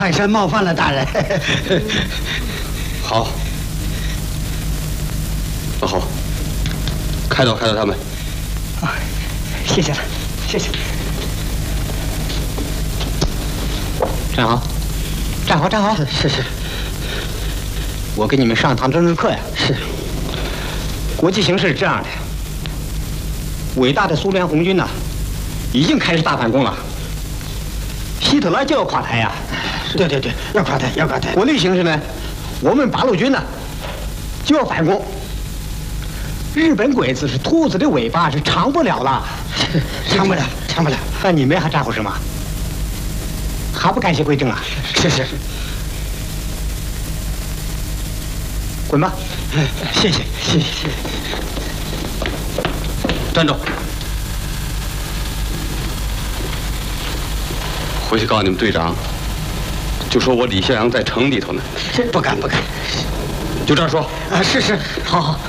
泰山冒犯了大人。 好，老侯，开导他们。 啊，谢谢了，谢谢。站好，站好，站好。是。我给你们上堂政治课呀。是。国际形势是这样的，伟大的苏联红军呐，已经开始大反攻了。希特勒就要垮台呀！对，要垮台，要垮台。国内形势呢，我们八路军呢就要反攻。日本鬼子是兔子的尾巴，是长不了了，长不了。那你们还咋呼什么？还不感谢归正啊？是。滚吧！谢谢。 站住！回去告诉你们队长，就说我李向阳在城里头呢。 不敢。 就这样说。 啊，是，好。